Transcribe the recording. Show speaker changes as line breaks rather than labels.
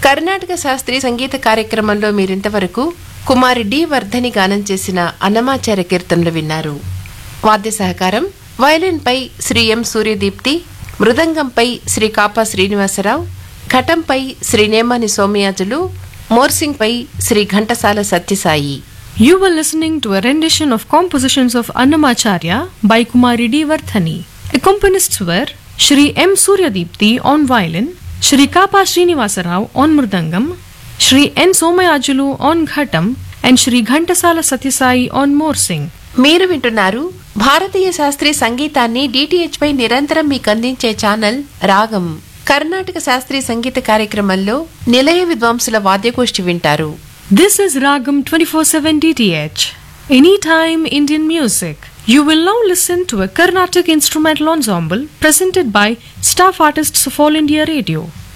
కర్ణాటక శాస్త్రీయ సంగీత కార్యక్రమంలో మీరింతవరకు కుమారి డి వర్ధని గానం చేసిన అన్నమాచార్య కీర్తనలు విన్నారు. వాద్య సహకారం వయలిన్పై శ్రీ ఎం సూర్యదీప్తి, మృదంగంపై శ్రీ కాపా Srinivasarao, ఘటంపై Shri Nemani Somayajulu, మోర్సింగ్పై Shri Ghantasala Sathya Sai.
You were listening to a rendition of compositions of Annamacharya by Kumari D. Vardhani. Accompanists were Shri M. Suryadipti on violin, Shri Kapa Srinivasarao on mridangam, Shri N. Somayajulu on ghatam, and Shri Ghantasala Satyasai on morsing.
మీరు వింటున్నారు భారతీయ శాస్త్రీయ సంగీతాన్ని DTH పై నిరంతరం మీకు అందించే channel రాగం. కర్ణాటక శాస్త్రీయ సంగీత కార్యక్రమంలో నిలయ విద్వాంసుల వాద్యగోష్ఠి వింటారు.
This is Ragam 24/7 DTH. Anytime Indian music. You will now listen to a Carnatic instrumental ensemble presented by staff artists of All India Radio.